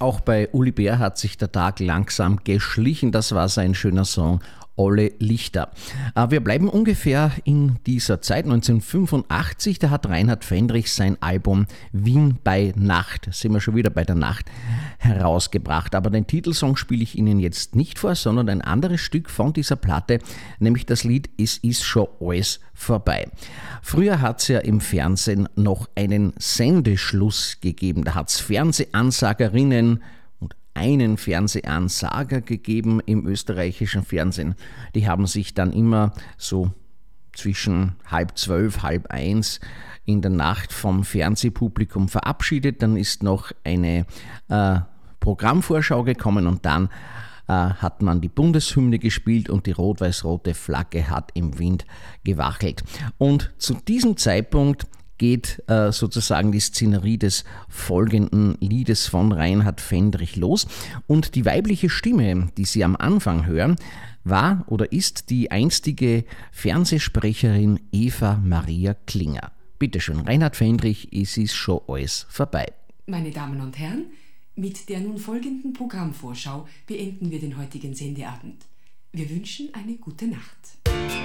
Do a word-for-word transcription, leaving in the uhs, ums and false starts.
Auch bei Uli Bär hat sich der Tag langsam geschlichen. Das war sein schöner Song Alle Lichter. Wir bleiben ungefähr in dieser Zeit. neunzehnhundertfünfundachtzig, da hat Reinhard Fendrich sein Album Wien bei Nacht, sind wir schon wieder bei der Nacht, herausgebracht. Aber den Titelsong spiele ich Ihnen jetzt nicht vor, sondern ein anderes Stück von dieser Platte, nämlich das Lied Es ist schon alles vorbei. Früher hat es ja im Fernsehen noch einen Sendeschluss gegeben. Da hat es Fernsehansagerinnen und einen Fernsehansager gegeben im österreichischen Fernsehen. Die haben sich dann immer so zwischen halb zwölf, halb eins in der Nacht vom Fernsehpublikum verabschiedet. Dann ist noch eine äh, Programmvorschau gekommen und dann äh, hat man die Bundeshymne gespielt und die rot-weiß-rote Flagge hat im Wind gewachelt. Und zu diesem Zeitpunkt geht äh, sozusagen die Szenerie des folgenden Liedes von Reinhard Fendrich los. Und die weibliche Stimme, die Sie am Anfang hören, war oder ist die einstige Fernsehsprecherin Eva Maria Klinger. Bitte schön, Reinhard Fendrich, es ist schon alles vorbei. Meine Damen und Herren, mit der nun folgenden Programmvorschau beenden wir den heutigen Sendeabend. Wir wünschen eine gute Nacht.